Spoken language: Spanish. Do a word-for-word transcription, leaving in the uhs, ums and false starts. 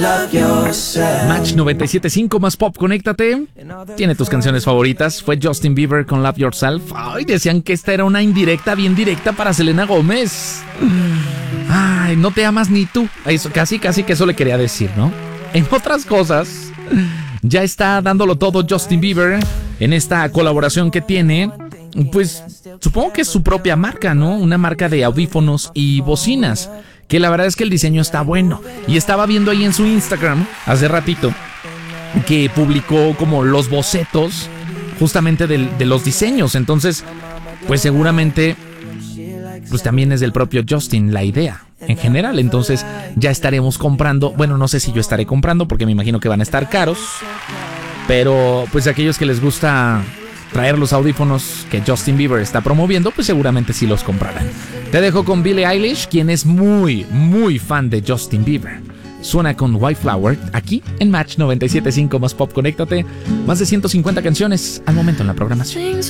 Match noventa y siete punto cinco más pop, conéctate. Tiene tus canciones favoritas. Fue Justin Bieber con Love Yourself. Ay, decían que esta era una indirecta, bien directa para Selena Gómez. Ay, no te amas ni tú. Eso, casi, casi que eso le quería decir, ¿no? En otras cosas, ya está dándolo todo Justin Bieber en esta colaboración que tiene. Pues supongo que es su propia marca, ¿no? Una marca de audífonos y bocinas, que la verdad es que el diseño está bueno. Y estaba viendo ahí en su Instagram hace ratito que publicó como los bocetos justamente de, de los diseños. Entonces, pues seguramente pues también es del propio Justin la idea en general. Entonces ya estaremos comprando. Bueno, no sé si yo estaré comprando porque me imagino que van a estar caros, pero pues aquellos que les gusta traer los audífonos que Justin Bieber está promoviendo, pues seguramente sí los comprarán. Te dejo con Billie Eilish, quien es muy, muy fan de Justin Bieber. Suena con White Flower aquí en Match noventa y siete punto cinco más pop. Conéctate. Más de ciento cincuenta canciones al momento en la programación.